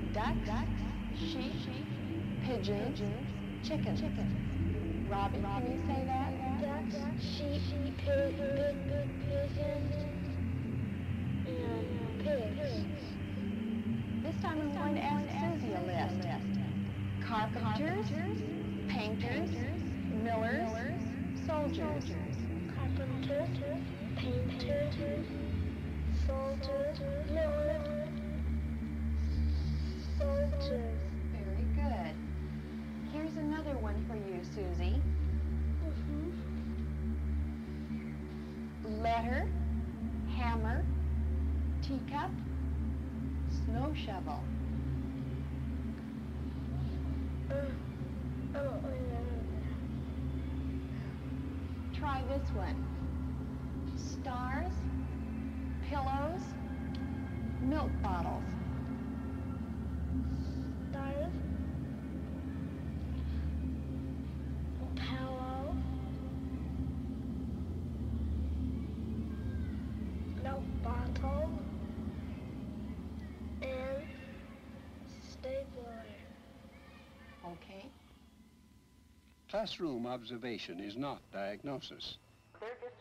ducks, sheep, pigeons, chickens. Robbie, can you say that? Ducks, sheep, pigeons, and pigs. This time I'm going to ask Susie a list. Carpenters, painters, millers, soldiers. Carpenters, painters, soldiers, millers, soldiers. Very good. Here's another one for you, Susie. Letter, hammer, teacup, snow shovel. Try this one. Stars, pillows, milk bottles. Stars, pillow, milk bottle, and stapler. Okay. Classroom observation is not diagnosis. They're just